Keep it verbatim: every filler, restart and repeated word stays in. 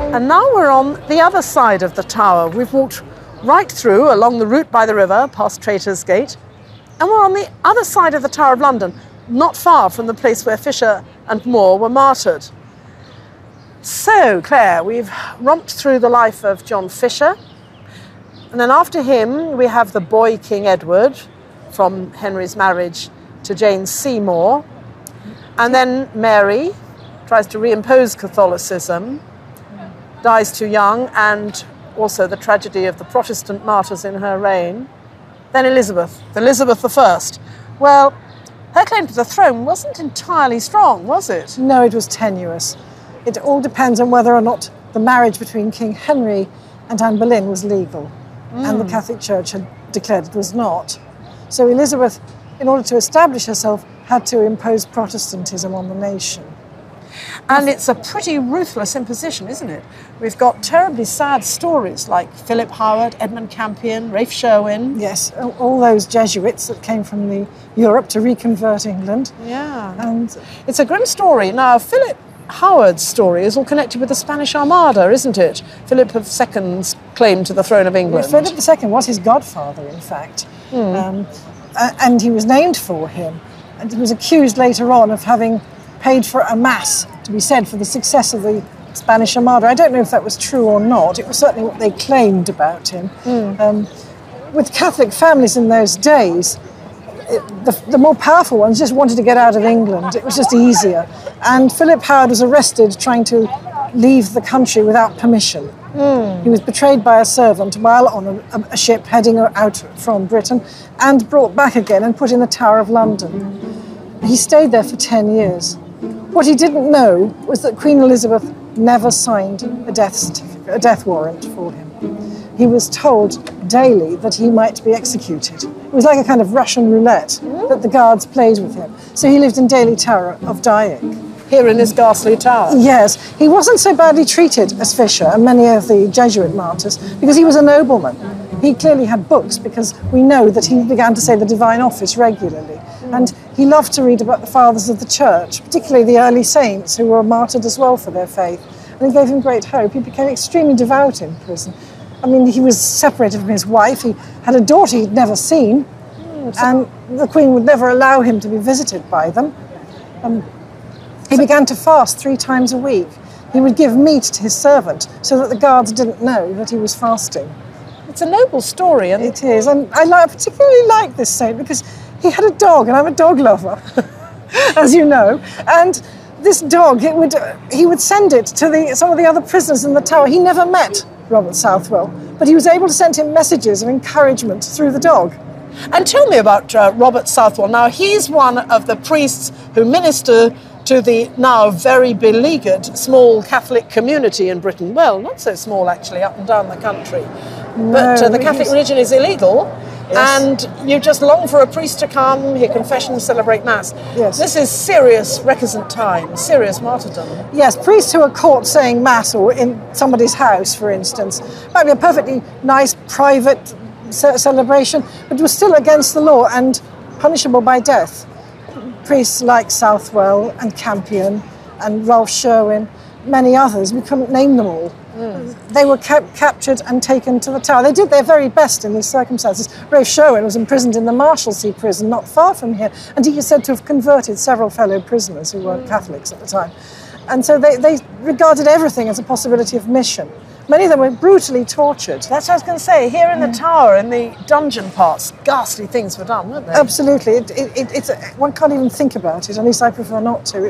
And now we're on the other side of the tower. We've walked right through along the route by the river, past Traitor's Gate, and we're on the other side of the Tower of London, not far from the place where Fisher and More were martyred. So, Claire, we've romped through the life of John Fisher, and then after him we have the boy King Edward, from Henry's marriage to Jane Seymour, and then Mary tries to reimpose Catholicism, dies too young, and also the tragedy of the Protestant martyrs in her reign. Then Elizabeth, Elizabeth the First. Well, her claim to the throne wasn't entirely strong, was it? No, it was tenuous. It all depends on whether or not the marriage between King Henry and Anne Boleyn was legal, mm. and the Catholic Church had declared it was not. So Elizabeth, in order to establish herself, had to impose Protestantism on the nation. And it's a pretty ruthless imposition, isn't it? We've got terribly sad stories like Philip Howard, Edmund Campion, Ralph Sherwin. Yes, all those Jesuits that came from the Europe to reconvert England. Yeah. And it's a grim story. Now, Philip Howard's story is all connected with the Spanish Armada, isn't it? Philip the Second's claim to the throne of England. Philip the Second was his godfather, in fact. Mm. Um, and he was named for him. And he was accused later on of having paid for a mass to be said for the success of the Spanish Armada. I don't know if that was true or not. It was certainly what they claimed about him. Mm. Um, with Catholic families in those days, it, the, the more powerful ones just wanted to get out of England. It was just easier. And Philip Howard was arrested trying to leave the country without permission. Mm. He was betrayed by a servant while on a, a ship heading out from Britain and brought back again and put in the Tower of London. He stayed there for ten years. What he didn't know was that Queen Elizabeth never signed a death certificate, a death warrant for him. He was told daily that he might be executed. It was like a kind of Russian roulette that the guards played with him. So he lived in daily terror of dying. Here in this ghastly tower? Yes. He wasn't so badly treated as Fisher and many of the Jesuit martyrs because he was a nobleman. He clearly had books because we know that he began to say the Divine Office regularly. Mm. And he loved to read about the fathers of the church, particularly the early saints who were martyred as well for their faith. And it gave him great hope. He became extremely devout in prison. I mean, he was separated from his wife. He had a daughter he'd never seen. Mm, so and the Queen would never allow him to be visited by them. Um, he so began to fast three times a week. He would give meat to his servant so that the guards didn't know that he was fasting. It's a noble story. And it is, and I like, particularly like this saint because he had a dog, and I'm a dog lover, as you know. And this dog, it would, he would send it to the, some of the other prisoners in the tower. He never met Robert Southwell, but he was able to send him messages of encouragement through the dog. And tell me about uh, Robert Southwell. Now, he's one of the priests who minister to the now very beleaguered small Catholic community in Britain. Well, not so small, actually, up and down the country. No, but uh, the Catholic religion is illegal, yes. And you just long for a priest to come, hear confession, celebrate Mass. Yes. This is serious recusant time, serious martyrdom. Yes, priests who are caught saying Mass or in somebody's house, for instance, might be a perfectly nice private ce celebration, but it was still against the law and punishable by death. Priests like Southwell and Campion and Ralph Sherwin, many others, we couldn't name them all. Mm. They were cap captured and taken to the Tower. They did their very best in these circumstances. Ralph Sherwin was imprisoned in the Marshalsea prison, not far from here, and he is said to have converted several fellow prisoners who weren't mm. Catholics at the time. And so they, they regarded everything as a possibility of mission. Many of them were brutally tortured. That's what I was going to say. Here in the Tower, in the dungeon parts, ghastly things were done, weren't they? Absolutely. It, it, it, it's, one can't even think about it, at least I prefer not to.